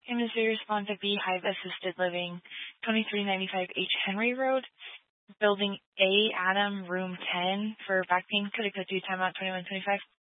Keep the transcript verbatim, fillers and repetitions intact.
Hey, Mister Respond to Beehive Assisted Living, twenty-three ninety-five H. Henry Road, Building A, Adam, Room ten, for back pain. Could I go to timeout twenty-one twenty-five?